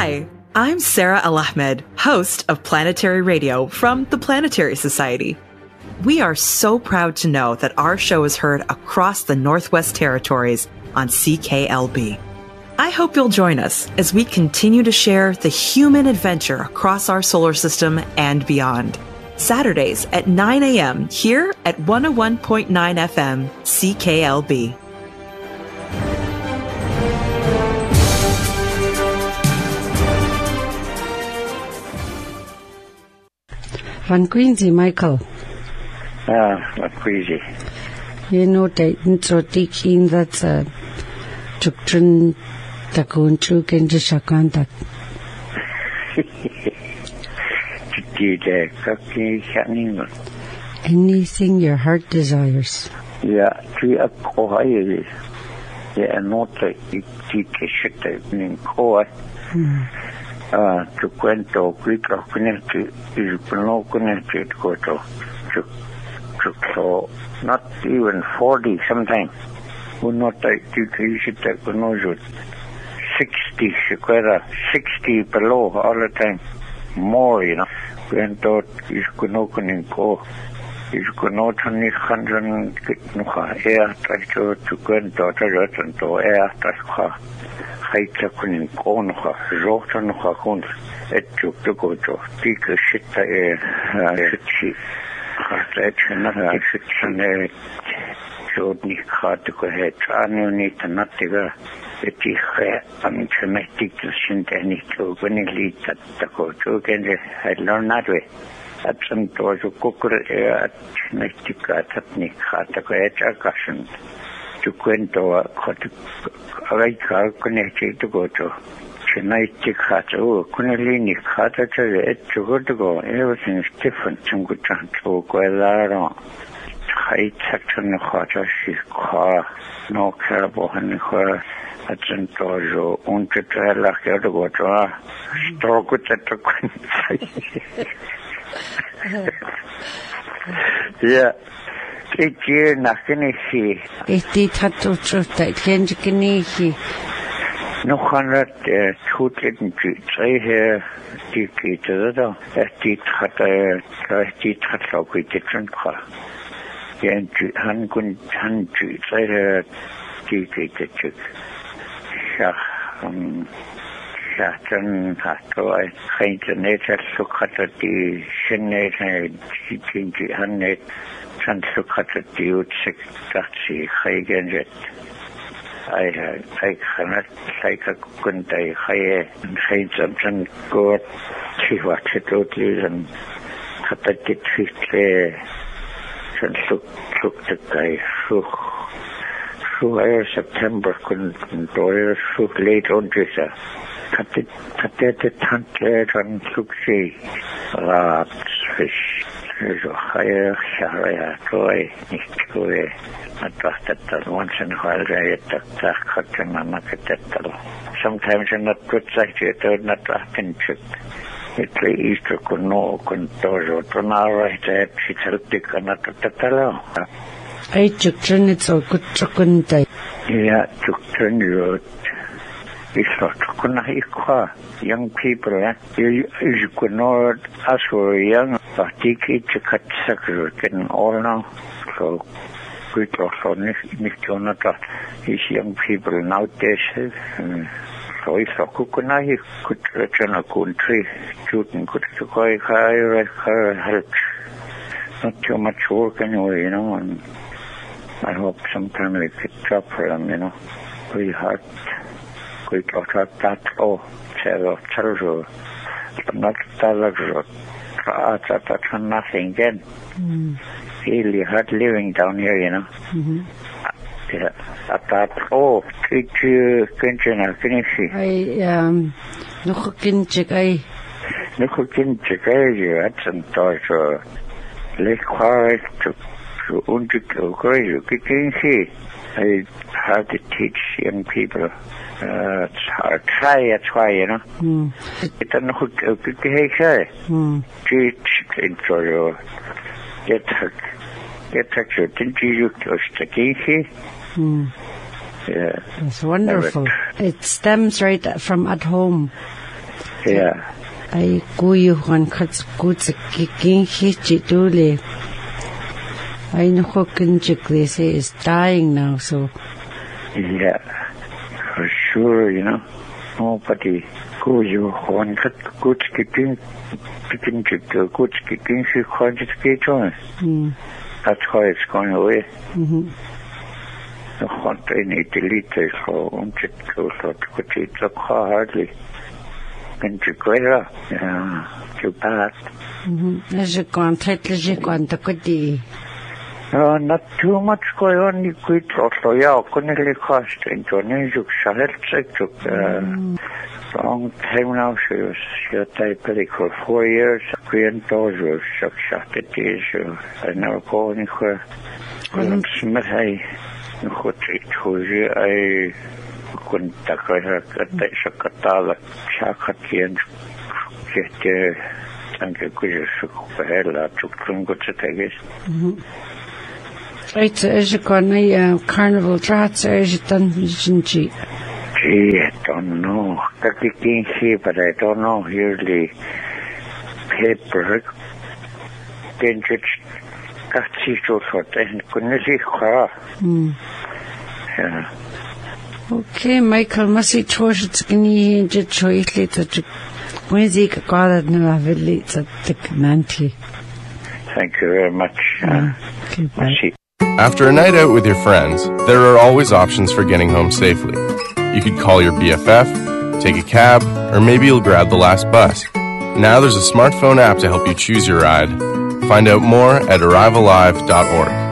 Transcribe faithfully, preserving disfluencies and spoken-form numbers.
Hi, I'm Sarah Al-Ahmed, host of Planetary Radio from the Planetary Society. We are so proud to know that our show is heard across the Northwest Territories on C K L B. I hope you'll join us as we continue to share the human adventure across our solar system and beyond. Saturdays at nine a.m. here at one oh one point nine F M C K L B. Van Quincy, Michael. Ah, Van Quincy. You know that so teaching that's a children that go into into Shakanta. Anything your heart desires. Yeah, three up Ohio. Yeah, not like you teach shit in Koa. Ah, to Quento, Greek of Connecticut, is no connected go to, to, to, so not even forty sometimes. We're not like you should take a sixty, sixty below all the time. More, you know. Quento is Kunokan Co. Is Kunotan is hundred air to Quento, to air to Haita kunin konoha, zota noha hund, et juk to go to, tika shita e, shitchi, hata etchana, shitchane, jodni khata ko he, chanu ni tanatiga, eti he, amchana tikil shintani to, vanili tatako, jogende, I learned that way. At some doors of cooker air, at Chinaitika, tatni khata ko e, chakashan. To Quento, I can't connect to go to Chennai Tikhato, Kunalini Kata to go to go. Everything is different. Some good chance to go there. High section Hata, she's car, no carabo, and her at Santojo, unto Trella, to go to her. Stroke it at the Quincy. Yeah. Each year, nothing is here. If the tattoo truth that change can he. No hundred, two didn't say here, Tiki to the other. That did cut a did cut out with the drink car. And Han couldn't hand to say here, Tiki to chick. Shah, um, Shatan, Hato, I kind of nature, so cut at the Shinate and teaching the Hannet. And look at the dude, six, taxi, high get. I, I cannot like a good day, high, and say something good. See what it would is, and cut the ditch there. And look, look the guy, so, so I September couldn't do it, so late on this. Cut it, cut it, the tent there, and look, see, rats, fish. So higher, Sharia, Troy, Nick, I trusted that once in a while I get that cotton and I get that. Sometimes I'm not good side, you're not trusting chick. It's the Easter could know, could do, to now right there, she's helping not to tell. I took turn it so good to couldn't I? Yeah, took turn you. It's not young people, eh? You, you could know us were young, but they get to cut suckers getting all now. So, good also, Nick Jonathan, these young people nowadays, so if I could not, he could return a country, shooting could go higher help. Not too much work anyway, you know, and I hope sometime they could drop for them, you know, very hard. Quick or that oh zero zero not zero that's nothing then. Really hard living down here, you know. Mm-hmm. Yeah, at that oh did you continue finish? I um no can check I no can check you at some torture let's quiet to to undergo you can see I had to teach young people. Uh, try, try, you know. Mm. It's a good, good behavior. Teach, enjoy, get her, get her, didn't you just the key? Yeah. It's wonderful. It stems right from at home. Yeah. I go you one cuts good kicking hit dole. I know Hawkinjik, they say, is dying now, so. Yeah, for sure, you know. Nobody goes you one cut good kicking, kicking, good kicking, she can't just get on. Mm. That's why it's going away. Mm-hmm. The hunt I need to lead this home, just go to it look hardly. And to greater, yeah, too bad. Mm-hmm. As you gone, title as you gone, the good day. No, not too much going on. You could also, yeah, couldn't really cost in Johnny. You shall it took a long time now. She was, she had diabetic for four years. Granddaughters were shock shot at days. I never go anywhere. Well, Smith, I, I couldn't take her at the Shakatala, Shakati, and get and the good Shukahela took some good to take it. Right, as you gone, uh, carnival drats, as you done, isn't she? Gee, I don't know. I can see, but I don't know. Usually, paper, then just got see so sort and couldn't see her. Hmm. Yeah. Okay, Michael, must see Trosh, it's going to get choice later to Wednesday, God, I know I will later take Nancy. Thank you very much. Uh, okay, bye. After a night out with your friends, there are always options for getting home safely. You could call your B F F, take a cab, or maybe you'll grab the last bus. Now there's a smartphone app to help you choose your ride. Find out more at arrive alive dot org.